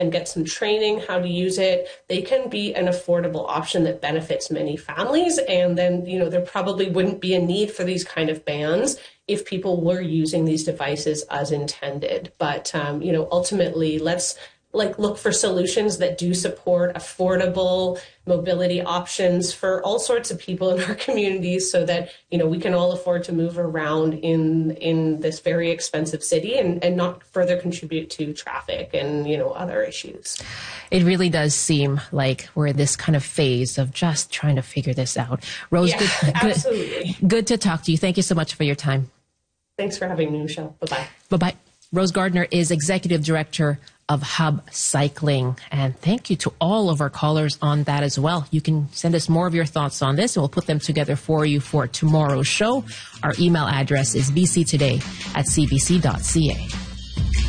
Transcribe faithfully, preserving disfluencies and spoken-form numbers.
and get some training how to use it, they can be an affordable option that benefits many families. And then, you know, there probably wouldn't be a need for these kind of bans if people were using these devices as intended. But, um, you know, ultimately, let's like look for solutions that do support affordable mobility options for all sorts of people in our communities so that, you know, we can all afford to move around in in this very expensive city and, and not further contribute to traffic and, you know, other issues. It really does seem like we're in this kind of phase of just trying to figure this out. Rose, yeah, good, absolutely. Good, good to talk to you. Thank you so much for your time. Thanks for having me, Michelle. Bye-bye. Bye-bye. Rose Gardner is Executive Director of Hub Cycling. And thank you to all of our callers on that as well. You can send us more of your thoughts on this, and we'll put them together for you for tomorrow's show. Our email address is b c today at c b c dot c a.